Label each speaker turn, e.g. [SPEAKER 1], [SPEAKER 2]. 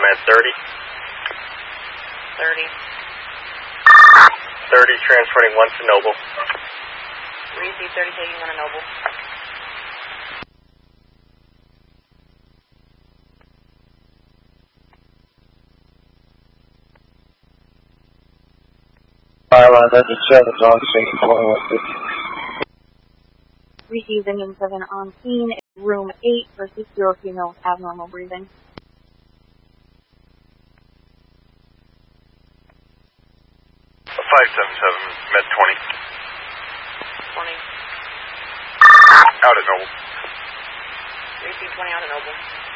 [SPEAKER 1] Med 30.
[SPEAKER 2] 30.
[SPEAKER 1] 30 transporting 1 to Noble.
[SPEAKER 2] Receive 30 taking 1 to Noble.
[SPEAKER 3] Fireline, that's a 7 on scene, 2150.
[SPEAKER 4] Receive engine 7 on scene, room 8 for 6-0 female with abnormal breathing.
[SPEAKER 1] A 577 Med 20.
[SPEAKER 2] 20.
[SPEAKER 1] Out at Noble.
[SPEAKER 2] Receive 20 out at Noble.